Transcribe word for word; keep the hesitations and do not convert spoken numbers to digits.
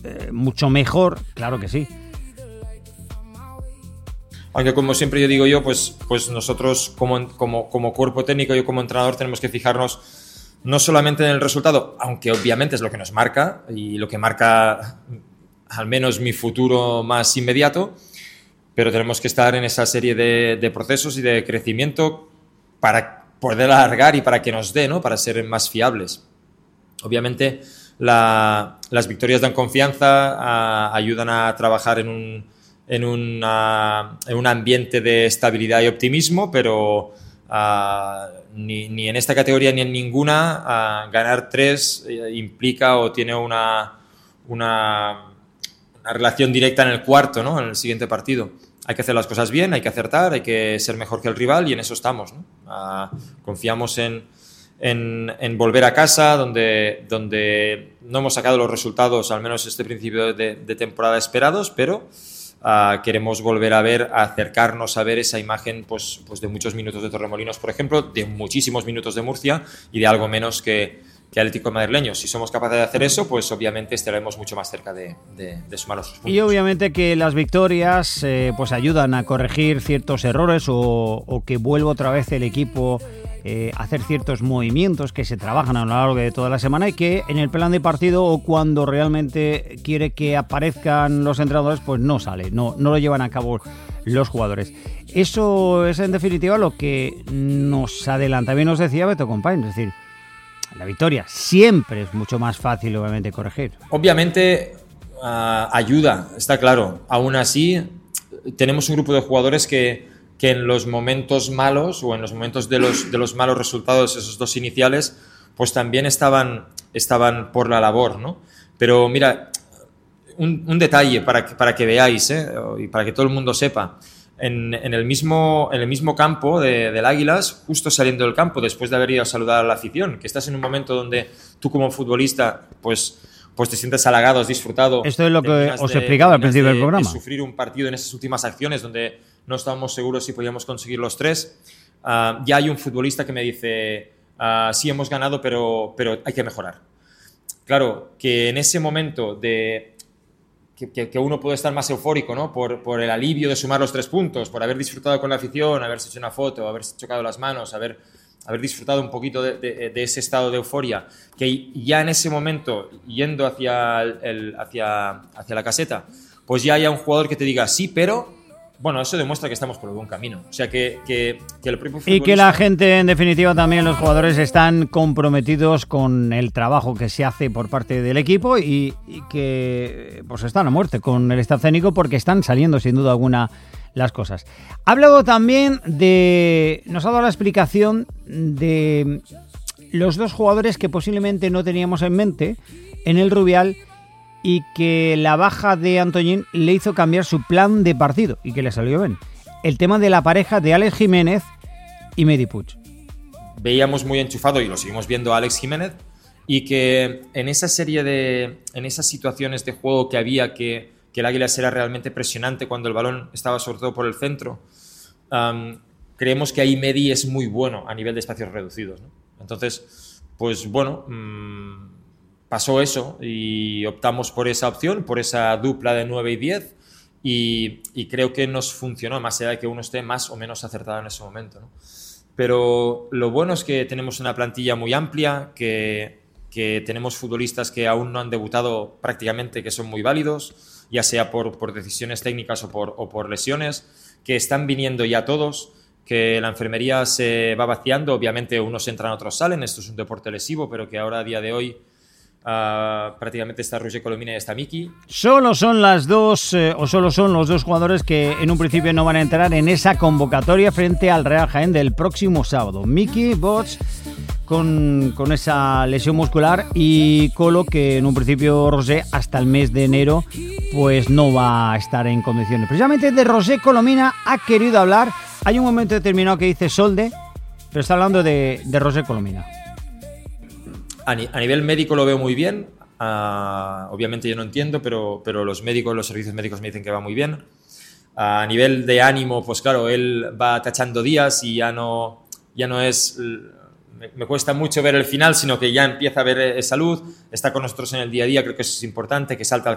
eh, mucho mejor, claro que sí. Aunque como siempre yo digo yo, pues, pues nosotros como, como, como cuerpo técnico y como entrenador tenemos que fijarnos no solamente en el resultado, aunque obviamente es lo que nos marca y lo que marca al menos mi futuro más inmediato, pero tenemos que estar en esa serie de, de procesos y de crecimiento para poder alargar y para que nos dé, ¿no? Para ser más fiables. Obviamente la, las victorias dan confianza, a, ayudan a trabajar en un En, una, en un ambiente de estabilidad y optimismo, pero uh, ni, ni en esta categoría ni en ninguna uh, ganar tres eh, implica o tiene una, una, una relación directa en el cuarto, ¿no? En el siguiente partido. Hay que hacer las cosas bien, hay que acertar, hay que ser mejor que el rival y en eso estamos, ¿no? Uh, confiamos en, en, en volver a casa donde, donde no hemos sacado los resultados, al menos este principio de, de temporada esperados, pero Uh, queremos volver a ver, a acercarnos a ver esa imagen pues, pues de muchos minutos de Torremolinos, por ejemplo, de muchísimos minutos de Murcia y de algo menos que, que Atlético Madrileño. Si somos capaces de hacer eso, pues obviamente estaremos mucho más cerca de, de, de sumar los puntos. Y obviamente que las victorias eh, pues ayudan a corregir ciertos errores o, o que vuelva otra vez el equipo eh, a hacer ciertos movimientos que se trabajan a lo largo de toda la semana y que en el plan de partido o cuando realmente quiere que aparezcan los entrenadores, pues no sale, no, no lo llevan a cabo los jugadores. Eso es en definitiva lo que nos adelanta. Bien nos decía Beto Compañ, es decir, la victoria siempre es mucho más fácil, obviamente, corregir. Obviamente uh, ayuda, está claro. Aún así, tenemos un grupo de jugadores que, que en los momentos malos o en los momentos de los, de los malos resultados, esos dos iniciales, pues también estaban, estaban por la labor, ¿no? Pero mira, un, un detalle para que, para que veáis, ¿eh? Y para que todo el mundo sepa. En, en, el mismo, en el mismo campo de, del Águilas, justo saliendo del campo, después de haber ido a saludar a la afición, que estás en un momento donde tú como futbolista pues, pues te sientes halagado, has disfrutado. Esto es lo que os de, explicaba al principio de, del programa. De sufrir un partido en esas últimas acciones donde no estábamos seguros si podíamos conseguir los tres. Uh, ya hay un futbolista que me dice, uh, sí hemos ganado, pero, pero hay que mejorar. Claro, que en ese momento de... Que, que, que uno puede estar más eufórico, ¿no? Por, por el alivio de sumar los tres puntos, por haber disfrutado con la afición, haberse hecho una foto, haberse chocado las manos, haber, haber disfrutado un poquito de, de, de ese estado de euforia, que ya en ese momento, yendo hacia, el, hacia, hacia la caseta, pues ya haya un jugador que te diga sí, pero... Bueno, eso demuestra que estamos por el buen camino. O sea, que, que, que el propio futbolista... Y que la gente, en definitiva, también los jugadores están comprometidos con el trabajo que se hace por parte del equipo y, y que pues están a muerte con el staff técnico porque están saliendo, sin duda alguna, las cosas. Ha hablado también de... Nos ha dado la explicación de los dos jugadores que posiblemente no teníamos en mente en el Rubial y que la baja de Antoñín le hizo cambiar su plan de partido y que le salió bien. El tema de la pareja de Alex Jiménez y Medi Puig. Veíamos muy enchufado y lo seguimos viendo a Alex Jiménez y que en esa serie de... en esas situaciones de juego que había que, que el Águilas era realmente presionante cuando el balón estaba sobre todo por el centro, um, creemos que ahí Medi es muy bueno a nivel de espacios reducidos, ¿no? Entonces, pues bueno... Mmm, pasó eso y optamos por esa opción, por esa dupla de nueve y diez y, y creo que nos funcionó, más allá de que uno esté más o menos acertado en ese momento, ¿no? Pero lo bueno es que tenemos una plantilla muy amplia, que, que tenemos futbolistas que aún no han debutado prácticamente, que son muy válidos, ya sea por, por decisiones técnicas o por, o por lesiones, que están viniendo ya todos, que la enfermería se va vaciando, obviamente unos entran, otros salen, esto es un deporte lesivo, pero que ahora a día de hoy Uh, prácticamente está Roger Colomina y está Miki. Solo son las dos, eh, o solo son los dos jugadores que en un principio no van a entrar en esa convocatoria frente al Real Jaén del próximo sábado. Miki, Bots, con, con esa lesión muscular, y Colo, que en un principio Roger hasta el mes de enero pues no va a estar en condiciones. Precisamente de Roger Colomina ha querido hablar. Hay un momento determinado que dice Solde, pero está hablando de, de Roger Colomina. A nivel médico lo veo muy bien, uh, obviamente yo no entiendo, pero, pero los médicos, los servicios médicos me dicen que va muy bien. Uh, a nivel de ánimo, pues claro, él va tachando días y ya no, ya no es... Me, me cuesta mucho ver el final, sino que ya empieza a ver salud, está con nosotros en el día a día, creo que eso es importante, que salta al